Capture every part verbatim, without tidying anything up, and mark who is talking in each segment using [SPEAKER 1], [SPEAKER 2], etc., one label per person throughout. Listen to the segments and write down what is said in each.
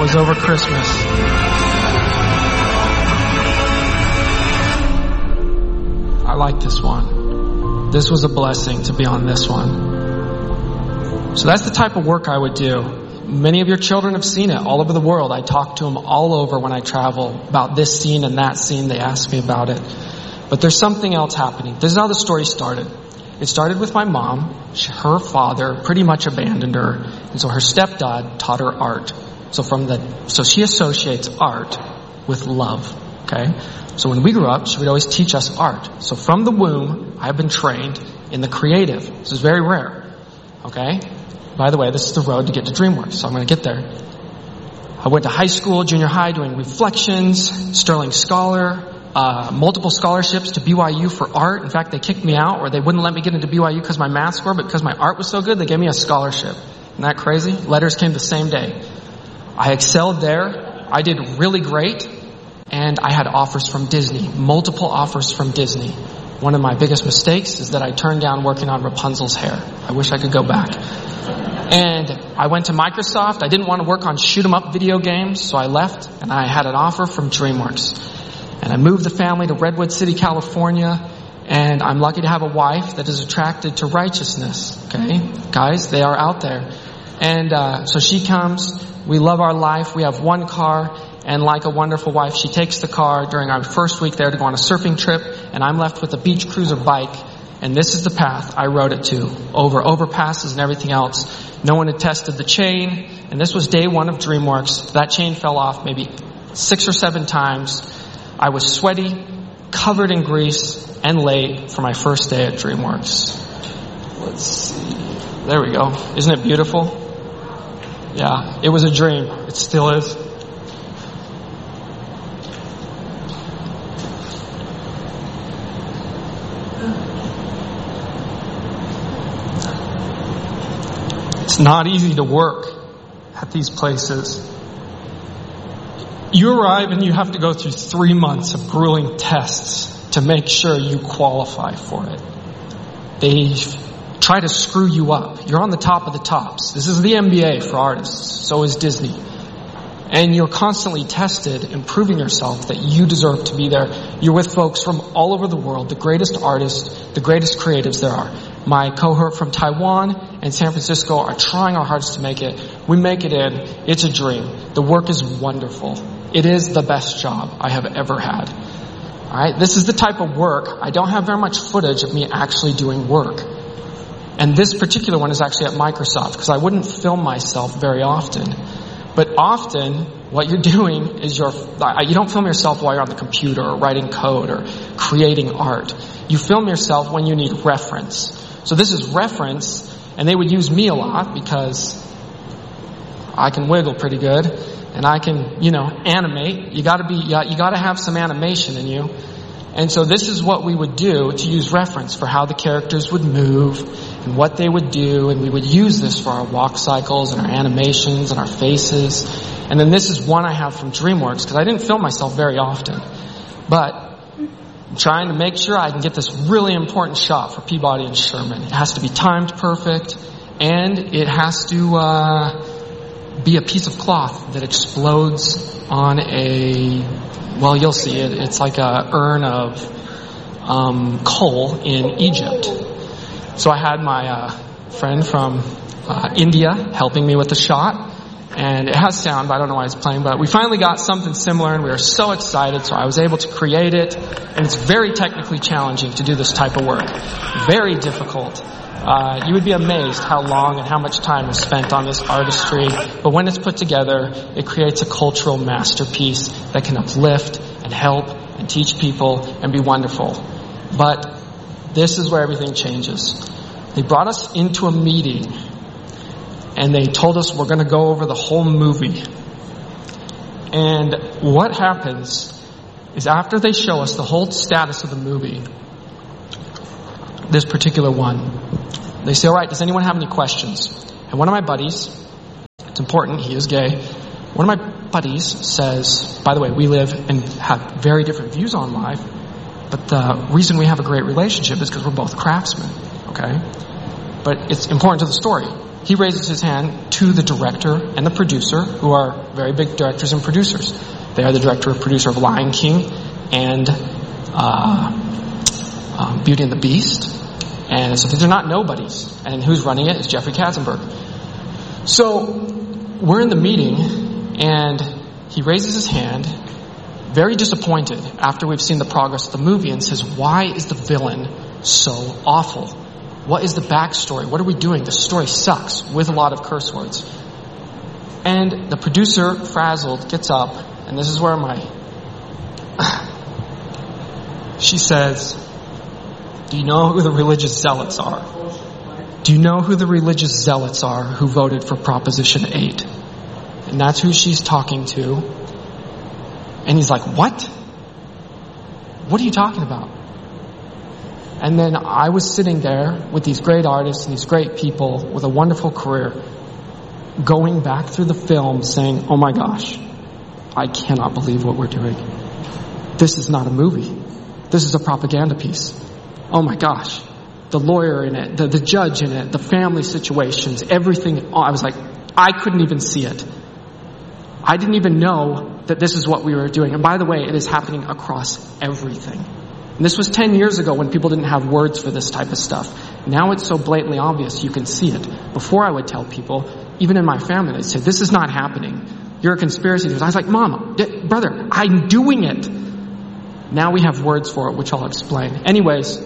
[SPEAKER 1] was over Christmas. I like this one. This was a blessing to be on this one. So that's the type of work I would do. Many of your children have seen it all over the world. I talk to them all over when I travel about this scene and that scene. They ask me about it. But there's something else happening. This is how the story started. It started with my mom. Her father pretty much abandoned her. And so her stepdad taught her art. So from the, so she associates art with love. Okay? So when we grew up, she would always teach us art. So from the womb, I've been trained in the creative. This is very rare. Okay? By the way, this is the road to get to DreamWorks, so I'm going to get there. I went to high school, junior high, doing reflections, Sterling Scholar, uh, multiple scholarships to B Y U for art. In fact, they kicked me out, or they wouldn't let me get into B Y U because my math score, but because my art was so good, they gave me a scholarship. Isn't that crazy? Letters came the same day. I excelled there. I did really great. And I had offers from Disney, multiple offers from Disney. One of my biggest mistakes is that I turned down working on Rapunzel's hair. I wish I could go back. And I went to Microsoft. I didn't want to work on shoot 'em up video games, so I left, and I had an offer from DreamWorks. And I moved the family to Redwood City, California, and I'm lucky to have a wife that is attracted to righteousness. Okay? Guys, they are out there. And uh so she comes. We love our life. We have one car. And like a wonderful wife, she takes the car during our first week there to go on a surfing trip, and I'm left with a beach cruiser bike, and this is the path I rode it to, over overpasses and everything else. No one had tested the chain, and this was day one of DreamWorks. That chain fell off maybe six or seven times. I was sweaty, covered in grease, and late for my first day at DreamWorks. Let's see. There we go. Isn't it beautiful? Yeah, it was a dream. It still is. It's not easy to work at these places. You arrive and you have to go through three months of grueling tests to make sure you qualify for it. They try to screw you up. You're on the top of the tops. This is the M B A for artists. So is Disney. And you're constantly tested and proving yourself that you deserve to be there. You're with folks from all over the world, the greatest artists, the greatest creatives there are. My cohort from Taiwan and San Francisco are trying our hardest to make it. We make it in. It's a dream. The work is wonderful. It is the best job I have ever had. All right, this is the type of work. I don't have very much footage of me actually doing work. And this particular one is actually at Microsoft because I wouldn't film myself very often. But often, what you're doing is you're, you don't film yourself while you're on the computer or writing code or creating art. You film yourself when you need reference. So this is reference, and they would use me a lot because I can wiggle pretty good, and I can, you know, animate. You gotta be, you gotta have some animation in you. And so this is what we would do to use reference for how the characters would move and what they would do. And we would use this for our walk cycles and our animations and our faces. And then this is one I have from DreamWorks because I didn't film myself very often. But I'm trying to make sure I can get this really important shot for Peabody and Sherman. It has to be timed perfect, and it has to uh be a piece of cloth that explodes on a, well, you'll see it. It's like a urn of um, coal in Egypt. So I had my uh, friend from uh, India helping me with the shot. And it has sound, but I don't know why it's playing. But we finally got something similar, and we were so excited. So I was able to create it. And it's very technically challenging to do this type of work. Very difficult. Uh, you would be amazed how long and how much time is spent on this artistry. But when it's put together, it creates a cultural masterpiece that can uplift and help and teach people and be wonderful. But this is where everything changes. They brought us into a meeting, and they told us we're going to go over the whole movie. And what happens is after they show us the whole status of the movie, this particular one, they say, all right, does anyone have any questions? And one of my buddies, it's important, he is gay, one of my buddies says, by the way, we live and have very different views on life, but the reason we have a great relationship is because we're both craftsmen, okay? But it's important to the story. he raises his hand to the director and the producer, who are very big directors and producers. They are the director and producer of Lion King and uh, um, Beauty and the Beast. And so these are not nobodies. And who's running it is Jeffrey Katzenberg. So we're in the meeting, and he raises his hand, very disappointed after we've seen the progress of the movie, and says, why is the villain so awful? What is the backstory? What are we doing? The story sucks, with a lot of curse words. And the producer, frazzled, gets up, and this is where my... she says, do you know who the religious zealots are? Do you know who the religious zealots are who voted for Proposition eight? And that's who she's talking to. And he's like, what? What are you talking about? And then I was sitting there with these great artists and these great people with a wonderful career, going back through the film saying, oh my gosh, I cannot believe what we're doing. This is not a movie. This is a propaganda piece. Oh my gosh. The lawyer in it, the, the judge in it, the family situations, everything. I was like, I couldn't even see it. I didn't even know that this is what we were doing. And by the way, it is happening across everything. And this was ten years ago when people didn't have words for this type of stuff. Now it's so blatantly obvious you can see it. Before I would tell people, even in my family, they'd say, this is not happening. You're a conspiracy theorist. I was like, Mom, brother, I'm doing it. Now we have words for it, which I'll explain. Anyways,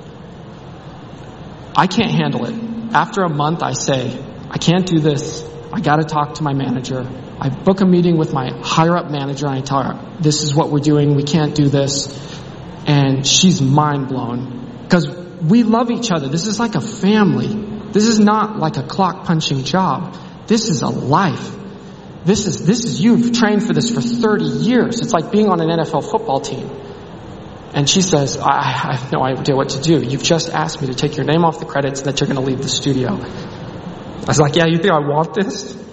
[SPEAKER 1] I can't handle it. After a month, I say, I can't do this. I got to talk to my manager. I book a meeting with my higher up manager, and I tell her, this is what we're doing. We can't do this. And she's mind blown because we love each other. This is like a family. This is not like a clock punching job. This is a life. This is, this is, you've trained for this for thirty years. It's like being on an N F L football team. And she says, I, I have no idea what to do. You've just asked me to take your name off the credits and that you're going to leave the studio. I was like, yeah, you think I want this?